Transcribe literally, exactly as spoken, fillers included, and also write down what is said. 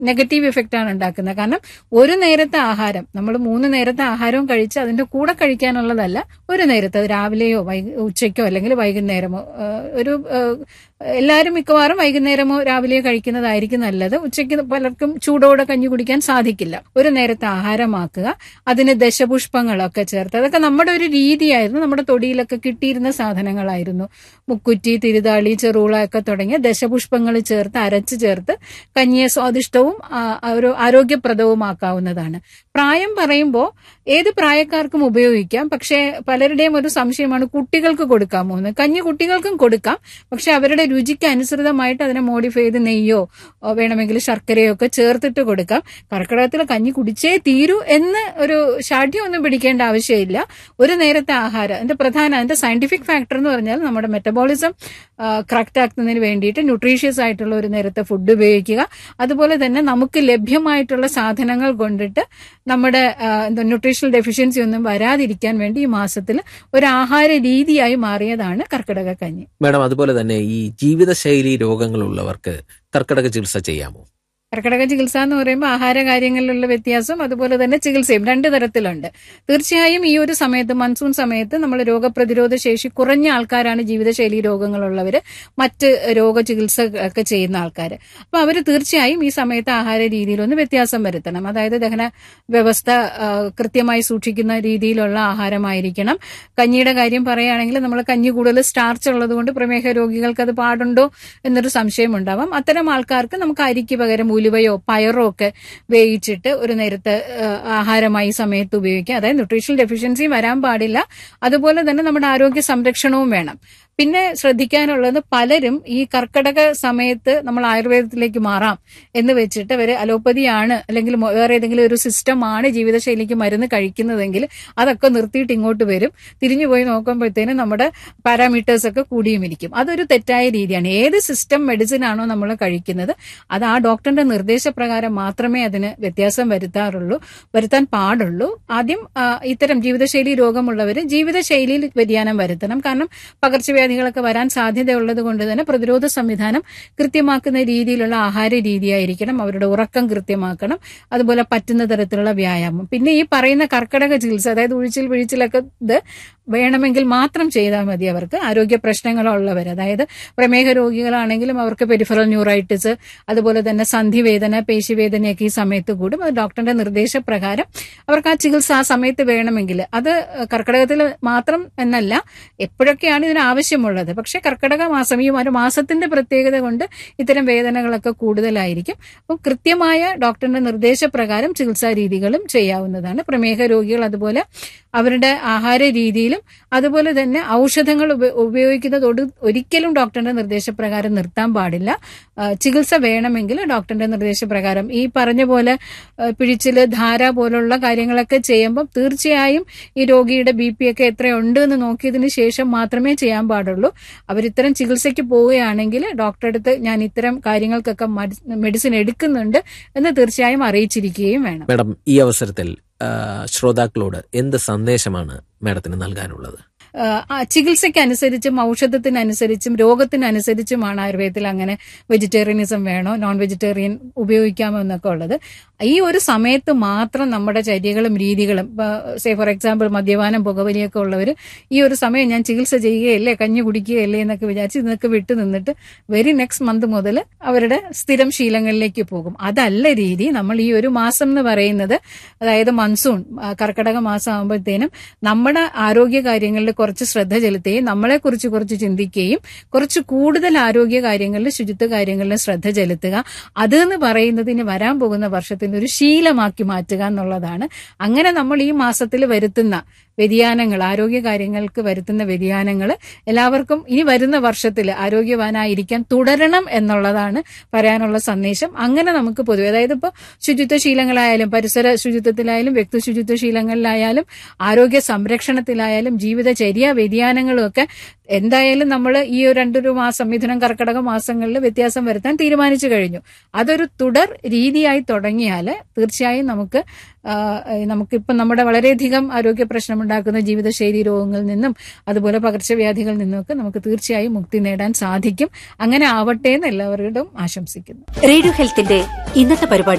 Negative effect ആണ് ഉണ്ടാക്കുന്നത്. കാരണം ഒരു നേരത്തെ ആഹാരം നമ്മൾ മൂന്ന് നേരത്തെ ആഹാരവും കഴിച്ച് അതിന്റെ കൂടെ കഴിക്കാനുള്ളതല്ല, ഒരു നേരത്തെ, അത് രാവിലെയോ വൈ ഉച്ചയ്ക്കോ അല്ലെങ്കിൽ വൈകുന്നേരമോ, ഒരു എല്ലാവരും മിക്കവാറും വൈകുന്നേരമോ രാവിലെയോ കഴിക്കുന്നതായിരിക്കും നല്ലത്. ഉച്ചയ്ക്ക് പലർക്കും ചൂടോടെ കഞ്ഞി കുടിക്കാൻ സാധിക്കില്ല. ഒരു നേരത്തെ ആഹാരമാക്കുക, അതിന് ദശപുഷ്പങ്ങളൊക്കെ ചേർത്ത്, അതൊക്കെ നമ്മുടെ ഒരു രീതിയായിരുന്നു, നമ്മുടെ തൊടിയിലൊക്കെ കിട്ടിയിരുന്ന സാധനങ്ങളായിരുന്നു. മുക്കുറ്റി, തിരുതാളി, ചെറുള ഒക്കെ തുടങ്ങിയ ദശപുഷ്പങ്ങൾ ചേർത്ത് അരച്ച് ചേർത്ത് കഞ്ഞിയെ സ്വാദിഷ്ടവും ഒരു ആരോഗ്യപ്രദവുമാക്കാവുന്നതാണ്. പ്രായം പറയുമ്പോൾ ഏത് പ്രായക്കാർക്കും ഉപയോഗിക്കാം. പക്ഷേ പലരുടെയും ഒരു സംശയമാണ് കുട്ടികൾക്ക് കൊടുക്കാമോ എന്ന്. കഞ്ഞി കുട്ടികൾക്കും കൊടുക്കാം, പക്ഷെ അവരുടെ രുചിക്ക് അനുസൃതമായിട്ട് അതിനെ മോഡിഫൈ ചെയ്ത് നെയ്യോ വേണമെങ്കിൽ ശർക്കരയോ ഒക്കെ ചേർത്തിട്ട് കൊടുക്കാം. കർക്കിടകത്തിൽ കഞ്ഞി കുടിച്ചേ തീരൂ എന്ന് ഒരു ഷാഠ്യം ഒന്നും പിടിക്കേണ്ട ആവശ്യമില്ല. ഒരു നേരത്തെ ആഹാരം, അതിന്റെ പ്രധാന അതിന്റെ സയന്റിഫിക് ഫാക്ടർ എന്ന് പറഞ്ഞാൽ നമ്മുടെ മെറ്റബോളിസം കറക്റ്റ് ആക്കുന്നതിന് വേണ്ടിയിട്ട് ന്യൂട്രീഷ്യസ് ആയിട്ടുള്ള ഒരു നേരത്തെ ഫുഡ് ഉപയോഗിക്കുക. അതുപോലെ തന്നെ നമുക്ക് ലഭ്യമായിട്ടുള്ള സാധനങ്ങൾ കൊണ്ടിട്ട് നമ്മുടെ എന്താ ന്യൂട്രീഷണൽ ഡെഫിഷ്യൻസി ഒന്നും വരാതിരിക്കാൻ വേണ്ടി ഈ മാസത്തിൽ ഒരു ആഹാര രീതിയായി മാറിയതാണ് കർക്കിടക കഞ്ഞി. മാഡം, അതുപോലെ തന്നെ ഈ ജീവിതശൈലി രോഗങ്ങളുള്ളവർക്ക് കർക്കിടക ചികിത്സ ചെയ്യാമോ? കർക്കിടക ചികിത്സ എന്ന് പറയുമ്പോൾ ആഹാര കാര്യങ്ങളിലുള്ള വ്യത്യാസം അതുപോലെ തന്നെ ചികിത്സയും രണ്ട് തരത്തിലുണ്ട്. തീർച്ചയായും ഈ ഒരു സമയത്ത്, മൺസൂൺ സമയത്ത്, നമ്മൾ രോഗപ്രതിരോധ ശേഷി കുറഞ്ഞ ആൾക്കാരാണ് ജീവിതശൈലി രോഗങ്ങളുള്ളവർ, മറ്റ് രോഗ ചികിത്സ ഒക്കെ ചെയ്യുന്ന ആൾക്കാർ. അപ്പൊ അവർ തീർച്ചയായും ഈ സമയത്ത് ആഹാര രീതിയിലൊന്ന് വ്യത്യാസം വരുത്തണം. അതായത് ദഹന വ്യവസ്ഥ കൃത്യമായി സൂക്ഷിക്കുന്ന രീതിയിലുള്ള ആഹാരമായിരിക്കണം. കഞ്ഞിയുടെ കാര്യം പറയുകയാണെങ്കിൽ നമ്മൾ കഞ്ഞി കൂടുതൽ സ്റ്റാർച്ച് ഉള്ളത് കൊണ്ട് പ്രമേഹ രോഗികൾക്ക് അത് പാടുണ്ടോ എന്നൊരു സംശയം ഉണ്ടാവാം. അത്തരം ആൾക്കാർക്ക് നമുക്ക് അരിക്ക് പകരം ഉലുവയോ പയറോ ഒക്കെ വേവിച്ചിട്ട് ഒരു നേരത്തെ ആഹാരമായി സമയത്ത് ഉപയോഗിക്കാം. അതായത് ന്യൂട്രീഷണൽ ഡെഫിഷ്യൻസി വരാൻ പാടില്ല. അതുപോലെ തന്നെ നമ്മുടെ ആരോഗ്യ സംരക്ഷണവും വേണം. പിന്നെ ശ്രദ്ധിക്കാനുള്ളത്, പലരും ഈ കർക്കിടക സമയത്ത് നമ്മൾ ആയുർവേദത്തിലേക്ക് മാറാം എന്ന് വെച്ചിട്ട് അവർ അലോപ്പതിയാണ് അല്ലെങ്കിൽ വേറെ ഏതെങ്കിലും ഒരു സിസ്റ്റമാണ് ജീവിതശൈലിക്ക് മരുന്ന് കഴിക്കുന്നതെങ്കിൽ അതൊക്കെ നിർത്തിയിട്ട് ഇങ്ങോട്ട് വരും. തിരിഞ്ഞു പോയി നോക്കുമ്പോഴത്തേനും നമ്മുടെ പാരാമീറ്റേഴ്സ് ഒക്കെ കൂടിയും ഇരിക്കും. അതൊരു തെറ്റായ രീതിയാണ്. ഏത് സിസ്റ്റം മെഡിസിൻ ആണോ നമ്മൾ കഴിക്കുന്നത് അത് ആ ഡോക്ടറിന്റെ നിർദ്ദേശപ്രകാരം മാത്രമേ അതിന് വ്യത്യാസം വരുത്താറുള്ളൂ വരുത്താൻ പാടുള്ളൂ. ആദ്യം ഇത്തരം ജീവിതശൈലി രോഗമുള്ളവർ ജീവിതശൈലിയിൽ വ്യതിയാനം വരുത്തണം. കാരണം പകർച്ചവ്യാധി കളൊക്കെ വരാൻ സാധ്യതയുള്ളത് കൊണ്ട് തന്നെ പ്രതിരോധ സംവിധാനം കൃത്യമാക്കുന്ന രീതിയിലുള്ള ആഹാര രീതിയായിരിക്കണം. അവരുടെ ഉറക്കം കൃത്യമാക്കണം. അതുപോലെ പറ്റുന്ന തരത്തിലുള്ള വ്യായാമം. പിന്നെ ഈ പറയുന്ന കർക്കിടക ചികിത്സ, അതായത് ഉഴിച്ചിൽ പിഴിച്ചിലൊക്കെ ഇത് വേണമെങ്കിൽ മാത്രം ചെയ്താൽ മതി. അവർക്ക് ആരോഗ്യ പ്രശ്നങ്ങളുള്ളവർ, അതായത് പ്രമേഹ രോഗികളാണെങ്കിലും അവർക്ക് പെരിഫറൽ ന്യൂറൈറ്റിസ്, അതുപോലെ തന്നെ സന്ധിവേദന, പേശിവേദനയൊക്കെ ഈ സമയത്ത് കൂടും. അത് ഡോക്ടറിന്റെ നിർദ്ദേശപ്രകാരം അവർക്ക് ആ ചികിത്സ ആ സമയത്ത് വേണമെങ്കിൽ, അത് കർക്കിടകത്തിൽ മാത്രം എന്നല്ല, എപ്പോഴൊക്കെയാണ് ഇതിന് ആവശ്യമുള്ളത്. പക്ഷെ കർക്കിടക മാസം, ഈ ഒരു മാസത്തിന്റെ പ്രത്യേകത കൊണ്ട് ഇത്തരം വേദനകളൊക്കെ കൂടുതലായിരിക്കും. അപ്പം കൃത്യമായ ഡോക്ടറിന്റെ നിർദ്ദേശപ്രകാരം ചികിത്സാ രീതികളും ചെയ്യാവുന്നതാണ്. പ്രമേഹ രോഗികൾ അതുപോലെ അവരുടെ ആഹാര രീതിയിലും അതുപോലെ തന്നെ ഔഷധങ്ങൾ ഉപയോഗിക്കുന്നത് ഒരിക്കലും ഡോക്ടറിന്റെ നിർദ്ദേശപ്രകാരം നിർത്താൻ പാടില്ല. ചികിത്സ വേണമെങ്കിൽ ഡോക്ടറിന്റെ നിർദ്ദേശപ്രകാരം ഈ പറഞ്ഞ പോലെ പിഴിച്ചില്, ധാര പോലുള്ള കാര്യങ്ങളൊക്കെ ചെയ്യുമ്പോൾ തീർച്ചയായും ഈ രോഗിയുടെ ബി പി ഒക്കെ എത്രയുണ്ട് എന്ന് നോക്കിയതിന് ശേഷം മാത്രമേ ചെയ്യാൻ പാടുള്ളൂ. അവരിത്തരം ചികിത്സയ്ക്ക് പോവുകയാണെങ്കിൽ ഡോക്ടറെ അടുത്ത് ഞാൻ ഇത്തരം കാര്യങ്ങൾക്കൊക്കെ മെഡിസിൻ എടുക്കുന്നുണ്ട് എന്ന് തീർച്ചയായും അറിയിച്ചിരിക്കുകയും വേണം. മാഡം, ഈ അവസരത്തിൽ ശ്രോതാക്കളോട് എന്ത് സന്ദേശമാണ് മാഡത്തിന് നൽകാനുള്ളത്? ചികിത്സയ്ക്കനുസരിച്ചും ഔഷധത്തിനനുസരിച്ചും രോഗത്തിനനുസരിച്ചുമാണ് ആയുർവേദത്തിൽ അങ്ങനെ വെജിറ്റേറിയനിസം വേണോ നോൺ വെജിറ്റേറിയൻ ഉപയോഗിക്കാമോ എന്നൊക്കെ ഉള്ളത്. ഈ ഒരു സമയത്ത് മാത്രം നമ്മുടെ ചര്യകളും രീതികളും, സേ ഫോർ എക്സാമ്പിൾ മദ്യപാനം, പുകവലിയൊക്കെ ഉള്ളവർ ഈ ഒരു സമയം ഞാൻ ചികിത്സ ചെയ്യുകയല്ലേ, കഞ്ഞി കുടിക്കുകയല്ലേ എന്നൊക്കെ വിചാരിച്ച് ഇതൊക്കെ വിട്ടു നിന്നിട്ട് വെരി നെക്സ്റ്റ് മന്ത് മുതൽ അവരുടെ സ്ഥിരം ശീലങ്ങളിലേക്ക് പോകും. അതല്ല രീതി. നമ്മൾ ഈ ഒരു മാസം എന്ന് പറയുന്നത്, അതായത് മൺസൂൺ കർക്കിടക മാസം ആകുമ്പോഴത്തേനും നമ്മുടെ ആരോഗ്യ കാര്യങ്ങളിൽ കുറച്ച് ശ്രദ്ധ ചെലുത്തുകയും നമ്മളെക്കുറിച്ച് കുറച്ച് ചിന്തിക്കുകയും കുറച്ച് കൂടുതൽ ആരോഗ്യ കാര്യങ്ങളിൽ, ശുചിത്വ കാര്യങ്ങളിൽ ശ്രദ്ധ ചെലുത്തുക. അതെന്ന് പറയുന്നത് ഇനി വരാൻ പോകുന്ന വർഷത്തിൽ ഒരു ശീലമാക്കി മാറ്റുക എന്നുള്ളതാണ്. അങ്ങനെ നമ്മൾ ഈ മാസത്തിൽ വരുത്തുന്ന വ്യതിയാനങ്ങൾ, ആരോഗ്യ കാര്യങ്ങൾക്ക് വരുത്തുന്ന വ്യതിയാനങ്ങൾ എല്ലാവർക്കും ഇനി വരുന്ന വർഷത്തിൽ ആരോഗ്യവാനായിരിക്കാൻ തുടരണം എന്നുള്ളതാണ് പറയാനുള്ള സന്ദേശം. അങ്ങനെ നമുക്ക് പൊതുവെ, അതായത് ഇപ്പോൾ ശുചിത്വ ശീലങ്ങളായാലും പരിസര ശുചിത്വത്തിലായാലും വ്യക്തി ശുചിത്വ ശീലങ്ങളിലായാലും ആരോഗ്യ സംരക്ഷണത്തിലായാലും ജീവിത ദിനചര്യ വ്യതിയാനങ്ങളും ഒക്കെ എന്തായാലും നമ്മൾ ഈ ഒരു രണ്ടൊരു മാസം മിഥുനം കർക്കിടക മാസങ്ങളിൽ വ്യത്യാസം വരുത്താൻ തീരുമാനിച്ചു കഴിഞ്ഞു. അതൊരു തുടർ രീതിയായി തുടങ്ങിയാൽ തീർച്ചയായും നമുക്ക് നമുക്കിപ്പം നമ്മുടെ വളരെയധികം ആരോഗ്യ പ്രശ്നമുണ്ടാക്കുന്ന ജീവിതശൈലി രോഗങ്ങളിൽ നിന്നും അതുപോലെ പകർച്ചവ്യാധികളിൽ നിന്നുമൊക്കെ നമുക്ക് തീർച്ചയായും മുക്തി നേടാൻ സാധിക്കും. അങ്ങനെ ആവട്ടെ എന്ന് എല്ലാവരോടും ആശംസിക്കുന്നു. റേഡിയോ ഹെൽത്തിന്റെ ഇന്നത്തെ പരിപാടി